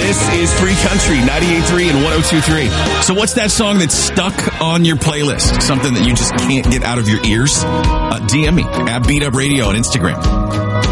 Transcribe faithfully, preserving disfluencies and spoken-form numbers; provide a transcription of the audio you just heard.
This is Free Country, ninety-eight point three and one oh two point three. So what's that song that's stuck on your playlist? Something that you just can't get out of your ears? Uh, D M me at Beat Up Radio on Instagram.